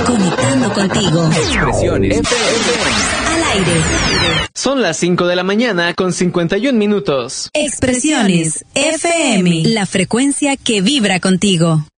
Conectando contigo. Expresiones FM. Al aire. Son las 5 de la mañana con 51 minutos. Expresiones FM. La frecuencia que vibra contigo.